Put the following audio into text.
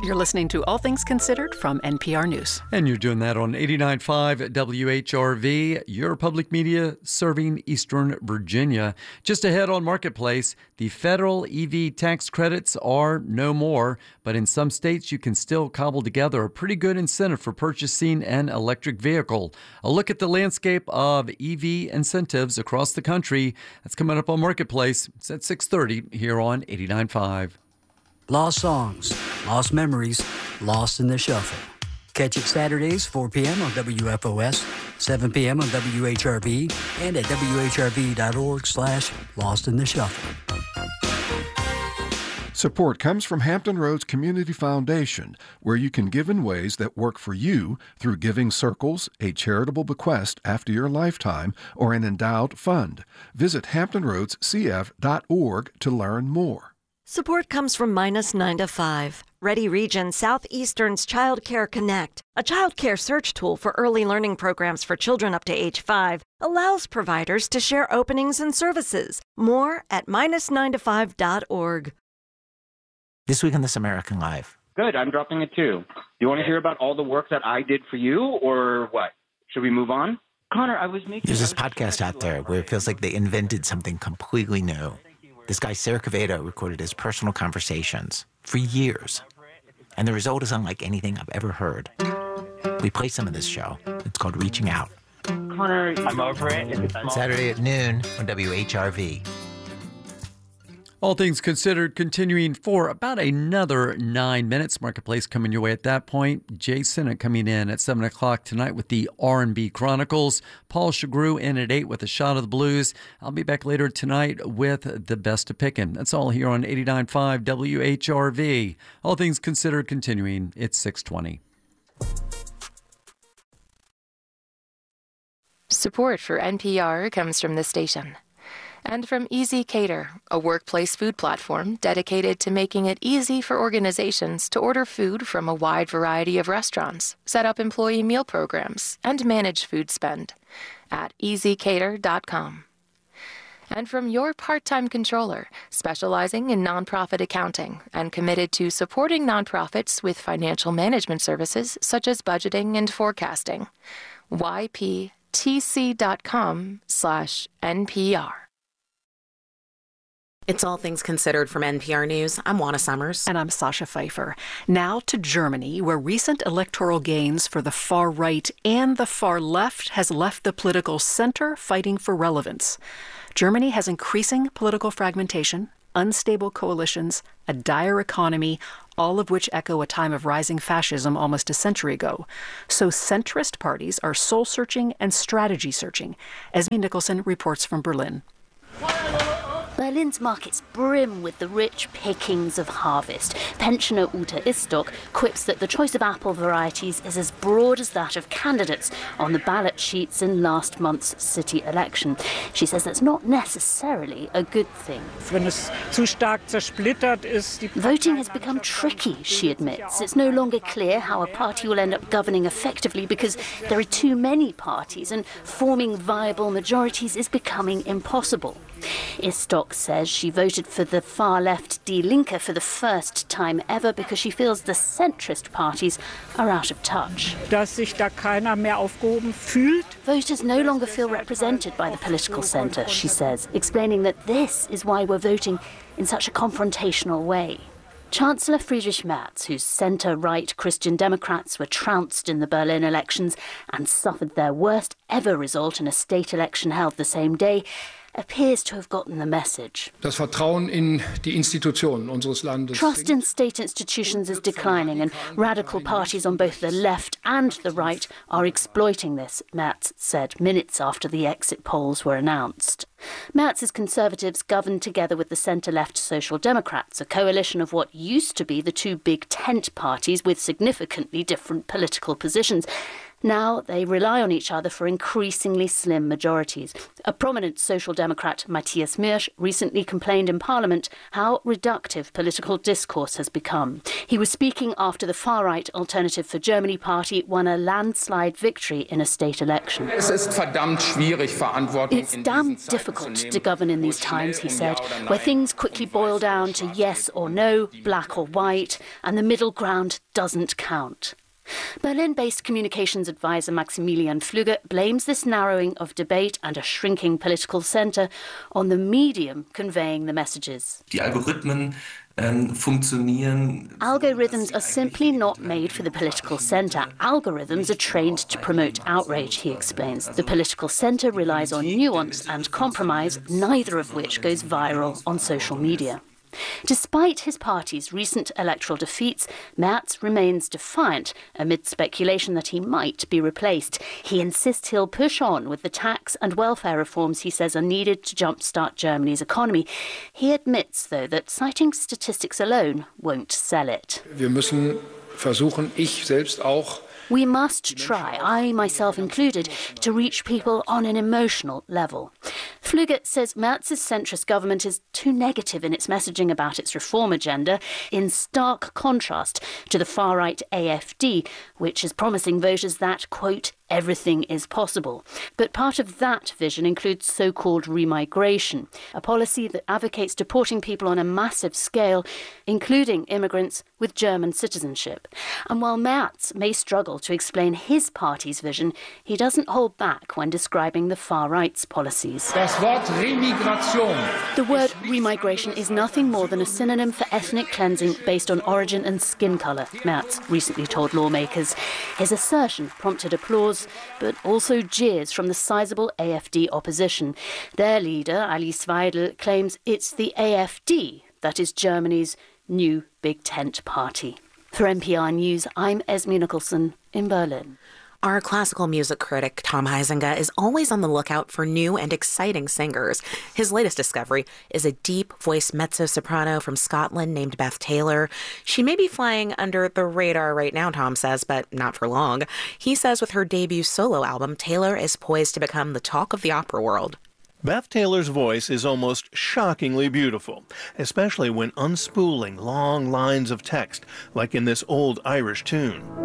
You're listening to All Things Considered from NPR News. And you're doing that on 89.5 WHRV, your public media serving Eastern Virginia. Just ahead on Marketplace, the federal EV tax credits are no more, but in some states you can still cobble together a pretty good incentive for purchasing an electric vehicle. A look at the landscape of EV incentives across the country. That's coming up on Marketplace. It's at 6:30 here on 89.5. Lost songs, lost memories, lost in the shuffle. Catch it Saturdays, 4 p.m. on WFOS, 7 p.m. on WHRV, and at WHRV.org/Lost in the Shuffle. Support comes from Hampton Roads Community Foundation, where you can give in ways that work for you through Giving Circles, a charitable bequest after your lifetime, or an endowed fund. Visit HamptonRoadsCF.org to learn more. Support comes from Minus 9 to 5. Ready Region Southeastern's Child Care Connect, a child care search tool for early learning programs for children up to age 5, allows providers to share openings and services. More at minus9to5.org. This week on This American Life. Good, I'm dropping it too. You want to hear about all the work that I did for you, or what? Should we move on? Connor, There's this podcast out there where it feels like they invented something completely new. This guy, Sarah Caveda, recorded his personal conversations for years. And the result is unlike anything I've ever heard. We play some of this show. It's called Reaching Out. Connor, I'm over it. Saturday at noon on WHRV. All Things Considered continuing for about another 9 minutes. Marketplace coming your way at that point. Jay Sinnott coming in at 7 o'clock tonight with the R&B Chronicles. Paul Shagru in at 8 with a shot of the blues. I'll be back later tonight with the best of pickin'. That's all here on 89.5 WHRV. All Things Considered continuing. It's 6:20. Support for NPR comes from this station. And from Easy Cater, a workplace food platform dedicated to making it easy for organizations to order food from a wide variety of restaurants, set up employee meal programs, and manage food spend at easycater.com. And from Your Part-Time Controller, specializing in nonprofit accounting and committed to supporting nonprofits with financial management services such as budgeting and forecasting. yptc.com/NPR. It's All Things Considered from NPR News. I'm Juana Summers. And I'm Sasha Pfeiffer. Now to Germany, where recent electoral gains for the far right and the far left has left the political center fighting for relevance. Germany has increasing political fragmentation, unstable coalitions, a dire economy, all of which echo a time of rising fascism almost a century ago. So centrist parties are soul-searching and strategy-searching. Esme Nicholson reports from Berlin. Berlin's markets brim with the rich pickings of harvest. Pensioner Ute Istok quips that the choice of apple varieties is as broad as that of candidates on the ballot sheets in last month's city election. She says that's not necessarily a good thing. Voting has become tricky, she admits. It's no longer clear how a party will end up governing effectively because there are too many parties, and forming viable majorities is becoming impossible. Istok says she voted for the far-left Die Linke for the first time ever because she feels the centrist parties are out of touch. Voters no longer feel represented by the political centre, she says, explaining that this is why we're voting in such a confrontational way. Chancellor Friedrich Merz, whose centre-right Christian Democrats were trounced in the Berlin elections and suffered their worst ever result in a state election held the same day, appears to have gotten the message. Trust in state institutions is declining, and radical parties on both the left and the right are exploiting this, Merz said minutes after the exit polls were announced. Merz's Conservatives governed together with the centre-left Social Democrats, a coalition of what used to be the two big tent parties with significantly different political positions. Now they rely on each other for increasingly slim majorities. A prominent Social Democrat, Matthias Mirsch, recently complained in Parliament how reductive political discourse has become. He was speaking after the far-right Alternative for Germany party won a landslide victory in a state election. It's damn difficult to govern in these times, he said, where things quickly boil down to yes or no, black or white, and the middle ground doesn't count. Berlin-based communications advisor Maximilian Flügge blames this narrowing of debate and a shrinking political centre on the medium conveying the messages. Algorithms are simply not made for the political centre. Algorithms are trained to promote outrage, he explains. The political centre relies on nuance and compromise, neither of which goes viral on social media. Despite his party's recent electoral defeats, Merz remains defiant amid speculation that he might be replaced. He insists he'll push on with the tax and welfare reforms he says are needed to jumpstart Germany's economy. He admits, though, that citing statistics alone won't sell it. We must try, I myself included, to reach people on an emotional level. Flügge says Merz's centrist government is too negative in its messaging about its reform agenda, in stark contrast to the far-right AfD, which is promising voters that, quote, everything is possible. But part of that vision includes so-called remigration, a policy that advocates deporting people on a massive scale, including immigrants with German citizenship. And while Merz may struggle to explain his party's vision, he doesn't hold back when describing the far-right's policies. The word remigration is nothing more than a synonym for ethnic cleansing based on origin and skin colour, Merz recently told lawmakers. His assertion prompted applause, but also jeers from the sizable AfD opposition. Their leader, Alice Weidel, claims it's the AfD that is Germany's new big tent party. For NPR News, I'm Esme Nicholson in Berlin. Our classical music critic, Tom Huizinga, is always on the lookout for new and exciting singers. His latest discovery is a deep-voiced mezzo-soprano from Scotland named Beth Taylor. She may be flying under the radar right now, Tom says, but not for long. He says with her debut solo album, Taylor is poised to become the talk of the opera world. Beth Taylor's voice is almost shockingly beautiful, especially when unspooling long lines of text, like in this old Irish tune.